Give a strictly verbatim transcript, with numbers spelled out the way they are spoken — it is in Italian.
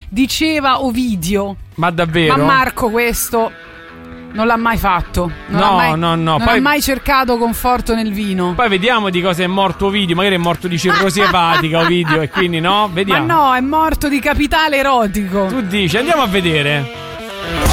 diceva Ovidio. Ma davvero? Ma Marco questo non l'ha mai fatto. Non no, ha mai, no, no. Non Poi, ha mai cercato conforto nel vino. Poi vediamo di cosa è morto Ovidio. Magari è morto di cirrosi epatica Ovidio, e quindi no, vediamo. Ma no, è morto di capitale erotico. Tu dici, andiamo a vedere.